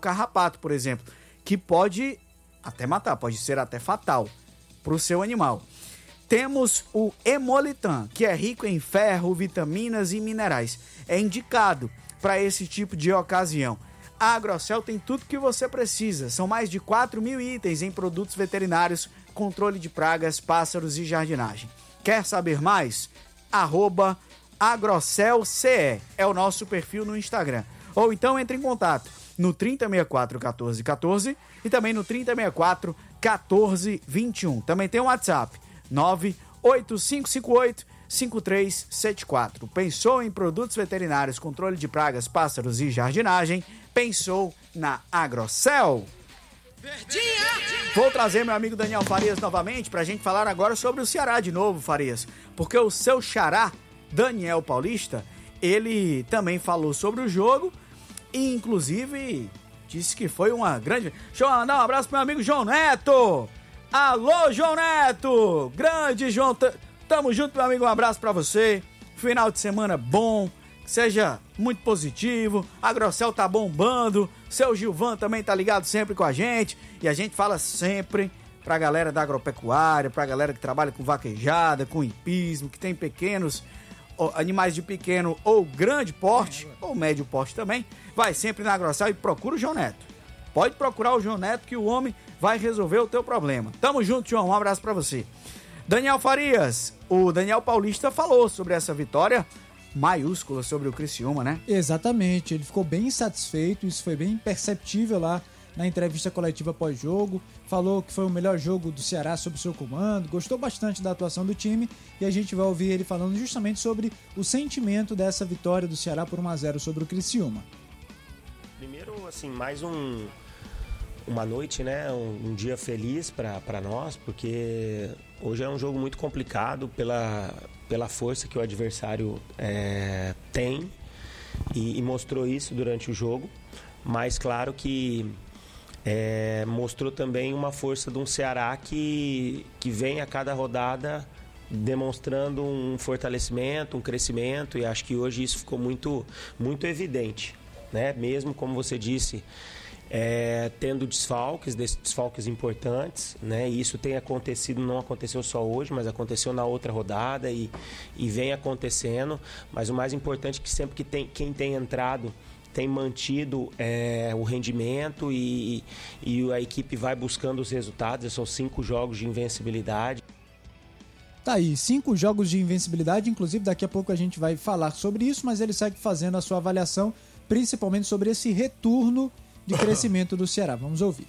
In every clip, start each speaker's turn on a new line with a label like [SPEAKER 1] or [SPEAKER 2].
[SPEAKER 1] carrapato, por exemplo, que pode até matar, pode ser até fatal para o seu animal. Temos o Hemolitan, que é rico em ferro, vitaminas e minerais. É indicado para esse tipo de ocasião. A Agrocel tem tudo que você precisa. São mais de 4.000 itens em produtos veterinários, controle de pragas, pássaros e jardinagem. Quer saber mais? @AgrocelCE é o nosso perfil no Instagram. Ou então entre em contato no 3064 1414 e também no 3064 1421. Também tem o WhatsApp 98558 5374. Pensou em produtos veterinários, controle de pragas, pássaros e jardinagem? Pensou na Agrocel. Vou trazer meu amigo Daniel Farias novamente pra gente falar agora sobre o Ceará de novo, Farias, porque o seu xará, Daniel Paulista, ele também falou sobre o jogo e inclusive disse que foi uma grande... Deixa eu mandar um abraço pro meu amigo João Neto. Alô, João Neto! Grande João, tamo junto, meu amigo, um abraço pra você. Final de semana bom, que seja muito positivo. A Agrocel tá bombando, seu Gilvan também tá ligado sempre com a gente. E a gente fala sempre pra galera da agropecuária, pra galera que trabalha com vaquejada, com hipismo, que tem pequenos animais de pequeno ou grande porte, ou médio porte também, vai sempre na Agrocel e procura o João Neto. Pode procurar o João Neto que o homem vai resolver o teu problema. Tamo junto, João, um abraço pra você. Daniel Farias, o Daniel Paulista falou sobre essa vitória maiúscula sobre o Criciúma, né?
[SPEAKER 2] Exatamente, ele ficou bem satisfeito, isso foi bem perceptível lá na entrevista coletiva pós-jogo, falou que foi o melhor jogo do Ceará sob seu comando, gostou bastante da atuação do time e a gente vai ouvir ele falando justamente sobre o sentimento dessa vitória do Ceará por 1-0 sobre o Criciúma.
[SPEAKER 3] Primeiro, assim, mais uma noite, né? Um dia feliz para nós, porque hoje é um jogo muito complicado pela força que o adversário tem e mostrou isso durante o jogo, mas claro que mostrou também uma força de um Ceará que vem a cada rodada demonstrando um fortalecimento, um crescimento, e acho que hoje isso ficou muito, muito evidente, né? Mesmo, como você disse, tendo desfalques importantes, né? E isso tem acontecido, não aconteceu só hoje, mas aconteceu na outra rodada e vem acontecendo, mas o mais importante é que sempre que quem tem entrado tem mantido o rendimento e a equipe vai buscando os resultados. São 5 jogos de invencibilidade.
[SPEAKER 2] Tá aí, 5 jogos de invencibilidade, inclusive daqui a pouco a gente vai falar sobre isso, mas ele segue fazendo a sua avaliação, principalmente sobre esse retorno de crescimento do Ceará. Vamos ouvir.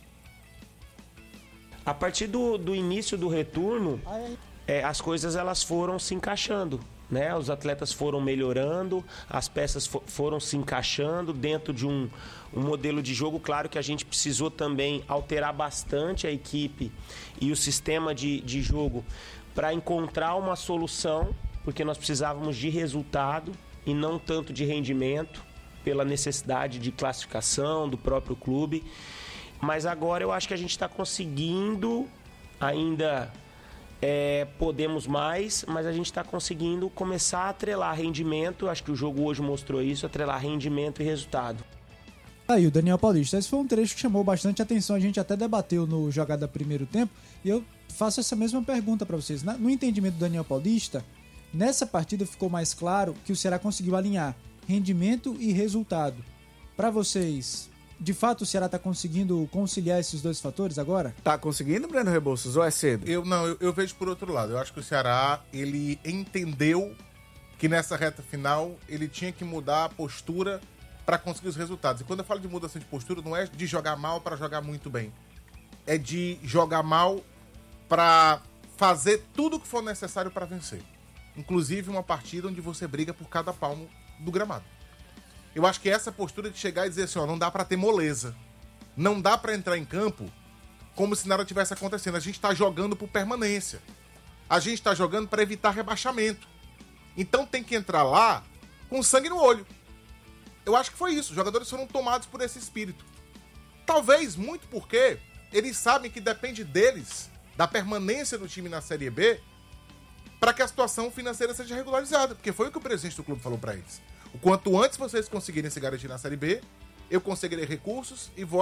[SPEAKER 3] A partir do início do retorno, as coisas elas foram se encaixando, né? Os atletas foram melhorando, as peças foram se encaixando dentro de um modelo de jogo. Claro que a gente precisou também alterar bastante a equipe e o sistema de jogo para encontrar uma solução, porque nós precisávamos de resultado e não tanto de rendimento, pela necessidade de classificação do próprio clube. Mas agora eu acho que a gente está conseguindo ainda... podemos mais, mas a gente está conseguindo começar a atrelar rendimento. Acho que o jogo hoje mostrou isso, atrelar rendimento e resultado.
[SPEAKER 2] Aí o Daniel Paulista, esse foi um trecho que chamou bastante atenção, a gente até debateu no Jogada Primeiro Tempo, e eu faço essa mesma pergunta para vocês. No entendimento do Daniel Paulista, nessa partida ficou mais claro que o Ceará conseguiu alinhar rendimento e resultado. Para vocês, de fato o Ceará está conseguindo conciliar esses dois fatores agora?
[SPEAKER 1] Tá conseguindo, Breno Rebouças, ou é cedo?
[SPEAKER 4] Eu vejo por outro lado. Eu acho que o Ceará, ele entendeu que nessa reta final ele tinha que mudar a postura para conseguir os resultados. E quando eu falo de mudança de postura, não é de jogar mal para jogar muito bem. É de jogar mal para fazer tudo o que for necessário para vencer. Inclusive uma partida onde você briga por cada palmo do gramado. Eu acho que essa postura de chegar e dizer assim, não dá pra ter moleza. Não dá pra entrar em campo como se nada tivesse acontecendo. A gente tá jogando por permanência. A gente tá jogando pra evitar rebaixamento. Então tem que entrar lá com sangue no olho. Eu acho que foi isso. Os jogadores foram tomados por esse espírito. Talvez muito porque eles sabem que depende deles, da permanência do time na Série B, para que a situação financeira seja regularizada. Porque foi o que o presidente do clube falou para eles. O quanto antes vocês conseguirem se garantir na Série B, eu conseguirei recursos e vou